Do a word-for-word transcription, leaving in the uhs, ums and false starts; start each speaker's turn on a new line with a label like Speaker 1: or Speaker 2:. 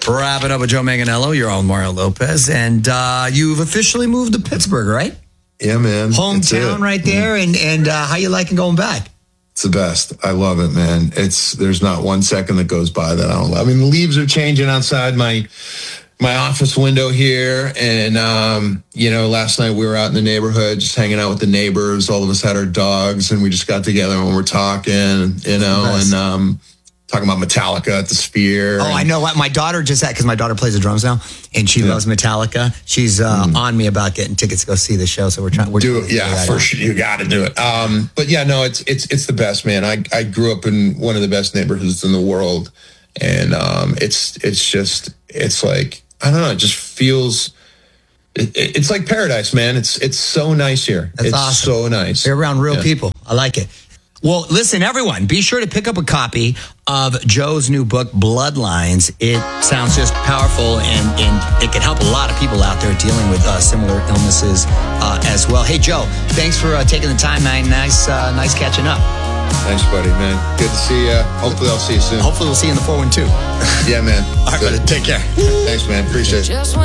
Speaker 1: Wrapping up with Joe Manganiello, your own Mario Lopez, and uh, you've officially moved to Pittsburgh, right?
Speaker 2: Yeah, man.
Speaker 1: Hometown right there, and and uh, how you liking going back?
Speaker 2: It's the best. I love it, man. It's there's not one second that goes by that I don't love. I mean, the leaves are changing outside my my office window here, and um, you know, last night we were out in the neighborhood, just hanging out with the neighbors. All of us had our dogs, and we just got together and we're talking, you know, and um, talking about Metallica at the Sphere.
Speaker 1: Oh,
Speaker 2: and,
Speaker 1: I know what my daughter just had, because my daughter plays the drums now, and she yeah. loves Metallica. She's uh, mm. on me about getting tickets to go see the show, so we're trying. We're
Speaker 2: do it, yeah, for sure. You got to do it. Um, but yeah, no, it's it's it's the best, man. I I grew up in one of the best neighborhoods in the world, and um, it's it's just it's like I don't know, it just feels. It, it's like paradise, man. It's it's so nice here.
Speaker 1: That's
Speaker 2: it's
Speaker 1: awesome.
Speaker 2: so nice.
Speaker 1: You're around real
Speaker 2: yeah.
Speaker 1: people. I like it. Well, listen, everyone, be sure to pick up a copy of Joe's new book, Bloodlines. It sounds just powerful, and, and it can help a lot of people out there dealing with uh, similar illnesses uh, as well. Hey, Joe, thanks for uh, taking the time, man. Nice, uh, nice catching up.
Speaker 2: Thanks, buddy, man. Good to see you. Hopefully I'll see you soon.
Speaker 1: Hopefully we'll see you in the four one two.
Speaker 2: Yeah, man.
Speaker 1: All right, brother. Take care.
Speaker 2: Thanks, man. Appreciate it.